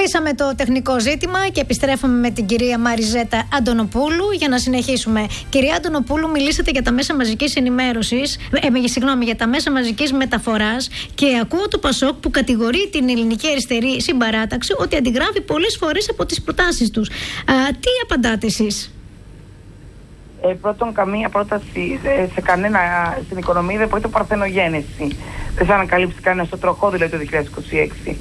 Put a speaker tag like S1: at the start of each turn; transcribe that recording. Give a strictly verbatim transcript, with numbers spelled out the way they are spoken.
S1: Κλείσαμε το τεχνικό ζήτημα και επιστρέφουμε με την κυρία Μαριζέτα Αντωνοπούλου για να συνεχίσουμε. Κυρία Αντωνοπούλου, μιλήσατε για τα μέσα μαζικής ενημέρωσης, ε, συγγνώμη, για τα μέσα μαζικής μεταφοράς και ακούω το Πασόκ που κατηγορεί την ελληνική αριστερή συμπαράταξη ότι αντιγράφει πολλές φορές από τις προτάσεις τους. Α, τι απαντάτε εσείς?
S2: Ε, πρώτον, καμία πρόταση σε κανένα στην οικονομία δεν πρόκειται παρθενογένεση. Δεν θα ανακαλύψει κανένα στο τροχό, δηλαδή το δύο χιλιάδες είκοσι έξι.